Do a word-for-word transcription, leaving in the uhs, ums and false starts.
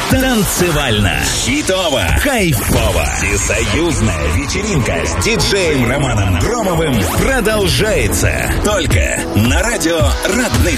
Танцевально, хитово, кайфово. Всесоюзная вечеринка с диджеем Романом Громовым продолжается. Только на радио родных